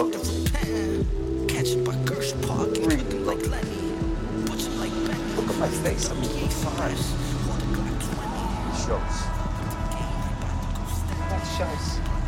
look at me. Breathe, look at me. Look at my face, I'm fine. Shows. That shows.